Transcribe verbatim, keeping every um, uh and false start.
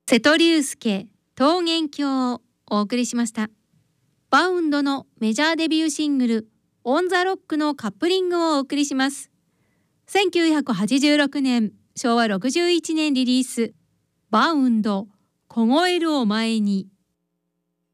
瀬戸龍介桃源郷をお送りしました。バウンドのメジャーデビューシングルオンザロックのカップリングをお送りします。せんきゅうひゃくはちじゅうろくねん、しょうわろくじゅういちねんリリース、バウンド凍えるを前に。